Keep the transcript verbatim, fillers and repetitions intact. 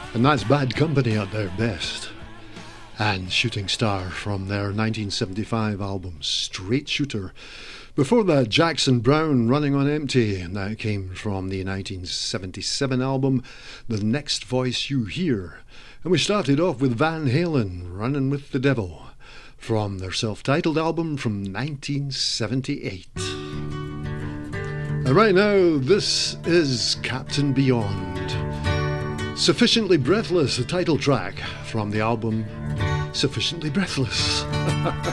And that's Bad Company at their best. And Shooting Star from their nineteen seventy-five album Straight Shooter. Before that, Jackson Browne, Running on Empty, and that came from the nineteen seventy-seven album The Next Voice You Hear. And we started off with Van Halen, Running with the Devil, from their self-titled album from nineteen seventy-eight. And right now, this is Captain Beyond. Sufficiently Breathless, a title track from the album Sufficiently Breathless.